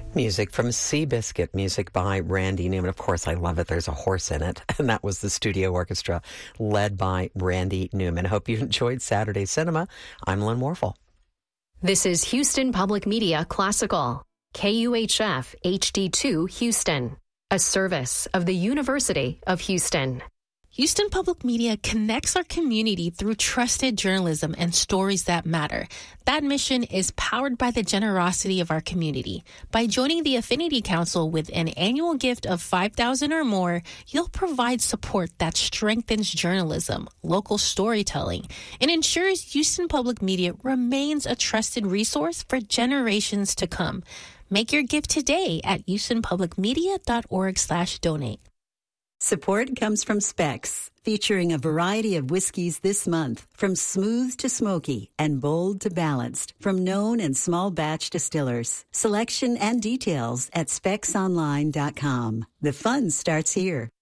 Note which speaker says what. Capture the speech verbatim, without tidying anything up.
Speaker 1: Music from Seabiscuit, music by Randy Newman. Of course, I love it. There's a horse in it. And that was the studio orchestra led by Randy Newman. Hope you enjoyed Saturday Cinema. I'm Lynn Warfel.
Speaker 2: This is Houston Public Media Classical, K U H F H D two Houston, a service of the University of Houston.
Speaker 3: Houston Public Media connects our community through trusted journalism and stories that matter. That mission is powered by the generosity of our community. By joining the Affinity Council with an annual gift of five thousand dollars or more, you'll provide support that strengthens journalism, local storytelling, and ensures Houston Public Media remains a trusted resource for generations to come. Make your gift today at houstonpublicmedia.org slash donate.
Speaker 4: Support comes from Specs, featuring a variety of whiskeys this month, from smooth to smoky and bold to balanced, from known and small batch distillers. Selection and details at specs online dot com. The fun starts here.